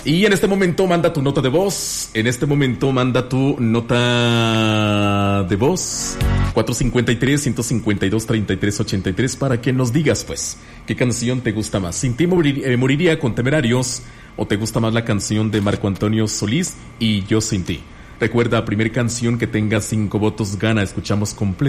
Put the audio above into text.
Y en este momento manda tu nota de voz. 453-152-3383 para que nos digas, pues, qué canción te gusta más. Sin ti moriría con Temerarios, o te gusta más la canción de Marco Antonio Solís y Yo sin ti. Recuerda, primer canción que tenga 5 votos gana. Escuchamos completo